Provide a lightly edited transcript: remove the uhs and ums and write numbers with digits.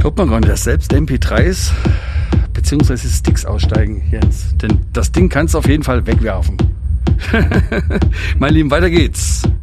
Glaubt man gar nicht, dass selbst MP3s bzw. Sticks aussteigen, Jens. Denn das Ding kannst du auf jeden Fall wegwerfen. Mein Lieben, weiter geht's.